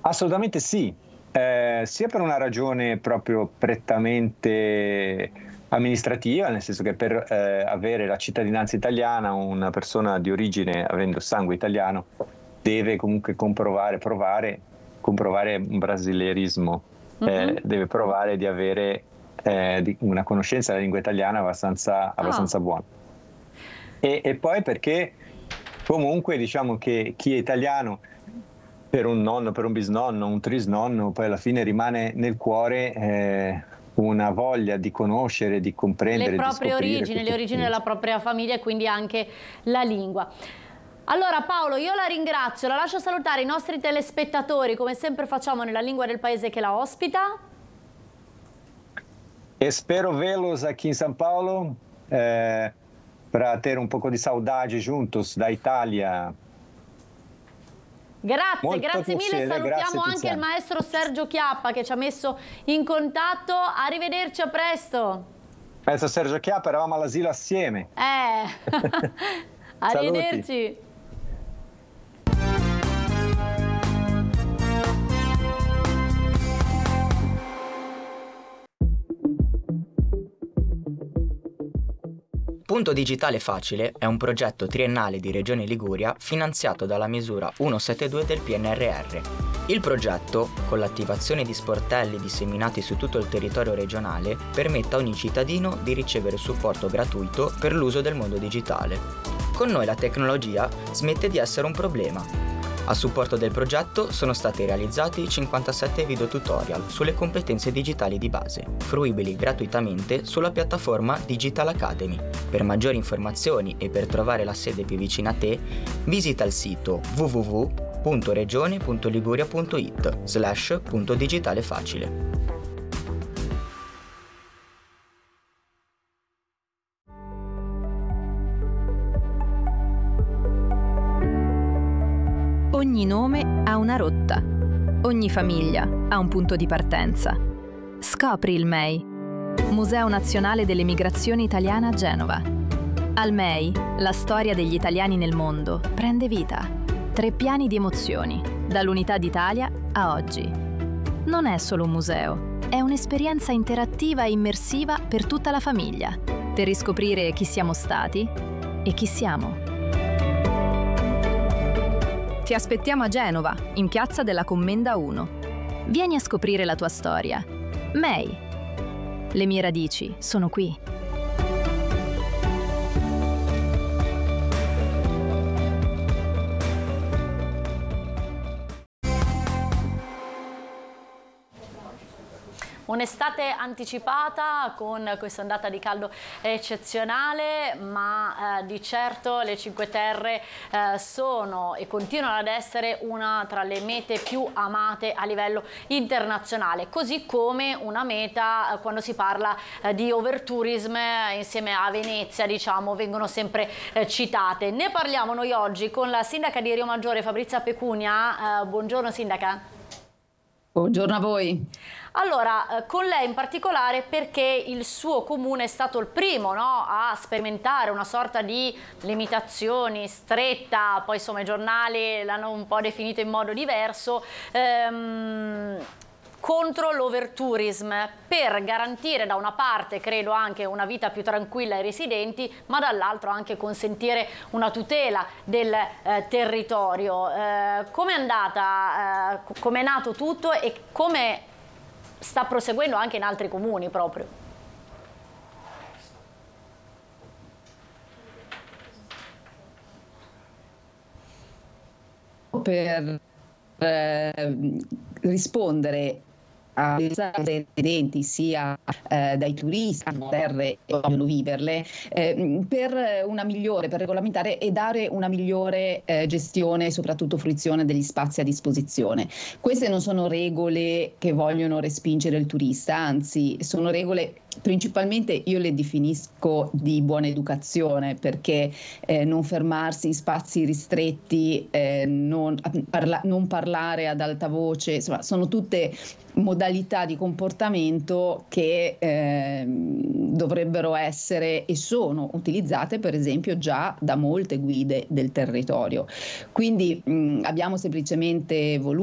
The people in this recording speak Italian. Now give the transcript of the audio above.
Assolutamente sì, sia per una ragione proprio prettamente amministrativa, nel senso che per avere la cittadinanza italiana una persona di origine avendo sangue italiano deve comunque comprovare un brasilerismo, Mhm. deve provare di avere una conoscenza della lingua italiana Ah, abbastanza buona. E poi perché comunque diciamo che chi è italiano per un nonno, per un bisnonno, un trisnonno, poi alla fine rimane nel cuore una voglia di conoscere, di le comprendere, di proprie scoprire origini, le questo origini paese. della propria famiglia e quindi anche la lingua. Allora Paolo, io la ringrazio, la lascio salutare i nostri telespettatori, come sempre facciamo nella lingua del paese che la ospita. Espero vê-los aqui em São Paulo para ter um pouco de saudade juntos da Itália. Grazie, Molto grazie mille. piacere, Salutiamo grazie anche il Tiziana. maestro Sergio Chiappa che ci ha messo in contatto. Arrivederci, a presto. Maestro Sergio Chiappa, eravamo all'asilo assieme. Eh, Saluti. arrivederci. Punto Digitale Facile è un progetto triennale di Regione Liguria finanziato dalla misura 172 del PNRR. Il progetto, con l'attivazione di sportelli disseminati su tutto il territorio regionale, permette a ogni cittadino di ricevere supporto gratuito per l'uso del mondo digitale. Con noi la tecnologia smette di essere un problema. A supporto del progetto sono stati realizzati 57 video tutorial sulle competenze digitali di base, fruibili gratuitamente sulla piattaforma Digital Academy. Per maggiori informazioni e per trovare la sede più vicina a te, visita il sito www.regione.liguria.it/puntodigitale facile. Ogni nome ha una rotta, ogni famiglia ha un punto di partenza. Scopri il MEI, Museo Nazionale delle Migrazioni Italiane a Genova. Al MEI, la storia degli italiani nel mondo prende vita. 3 piani di emozioni, dall'Unità d'Italia a oggi. Non è solo un museo, è un'esperienza interattiva e immersiva per tutta la famiglia, per riscoprire chi siamo stati e chi siamo. Ti aspettiamo a Genova, in Piazza della Commenda 1. Vieni a scoprire la tua storia. MEI. Le mie radici sono qui. Un'estate anticipata con questa ondata di caldo eccezionale, ma di certo le Cinque Terre sono e continuano ad essere una tra le mete più amate a livello internazionale, così come una meta quando si parla di overtourism insieme a Venezia, diciamo, vengono sempre citate. Ne parliamo noi oggi con la sindaca di Rio Maggiore, Fabrizia Pecunia. Buongiorno sindaca. Buongiorno a voi. Allora, con lei in particolare perché il suo comune è stato il primo, no, a sperimentare una sorta di limitazioni stretta, poi insomma i giornali l'hanno un po' definito in modo diverso, contro l'overtourism, per garantire da una parte, credo, anche una vita più tranquilla ai residenti, ma dall'altro anche consentire una tutela del territorio. Come è andata, come è nato tutto e come sta proseguendo anche in altri comuni proprio? Per rispondere ai residenti sia dai turisti che vogliono viverle, per regolamentare e dare una migliore gestione e soprattutto fruizione degli spazi a disposizione. Queste non sono regole che vogliono respingere il turista, anzi sono regole principalmente, io le definisco di buona educazione, perché non fermarsi in spazi ristretti, non parlare ad alta voce, insomma sono tutte modalità di comportamento che dovrebbero essere e sono utilizzate per esempio già da molte guide del territorio. Quindi abbiamo semplicemente voluto